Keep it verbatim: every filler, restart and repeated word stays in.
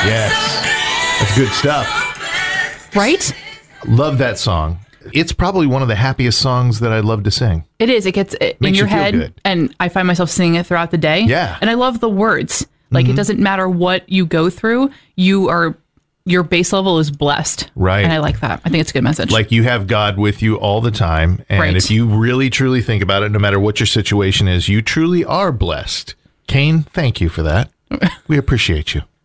Yes. That's good stuff. Right? Love that song. It's probably one of the happiest songs that I love to sing. It is. It gets in Makes your you feel head, good. and I find myself singing it throughout the day. Yeah. And I love the words. Like, Mhm. it doesn't matter what you go through, you are, your base level is blessed. Right. And I like that. I think it's a good message. Like, you have God with you all the time. And Right. if you really, truly think about it, no matter what your situation is, you truly are blessed. Kane, thank you for that. We appreciate you.